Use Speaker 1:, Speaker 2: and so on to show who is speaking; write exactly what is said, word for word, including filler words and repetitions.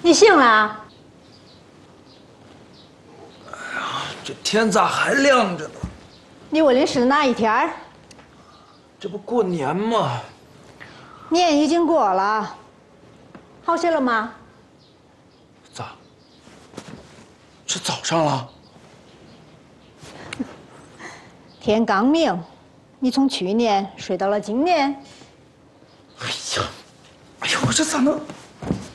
Speaker 1: 你醒了？
Speaker 2: 哎呀，这天咋还亮着呢？
Speaker 1: 你问的是哪一天儿？
Speaker 2: 这不过年吗？
Speaker 1: 年已经过了，好些了吗？
Speaker 2: 咋？是早上了？
Speaker 1: 天刚明，你从去年睡到了今年。
Speaker 2: 哎呀，哎呦，我这咋能？